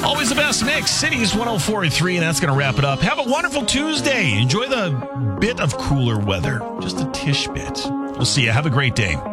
Always the best mix. Cities 104.3, and that's going to wrap it up. Have a wonderful Tuesday. Enjoy the bit of cooler weather. Just a tish bit. We'll see you. Have a great day.